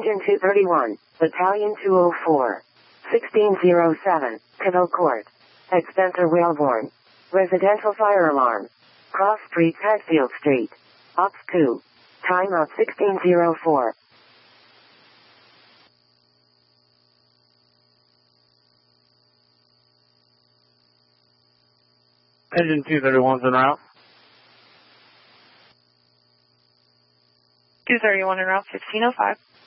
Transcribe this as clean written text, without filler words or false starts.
Engine 231, Battalion 204, 1607, Cadell Court, at Spencer Wellborn. Residential fire alarm. Cross Street, Hatfield Street. Ops 2. Time out 1604. Engine 231's en route. 231 en route, 1605.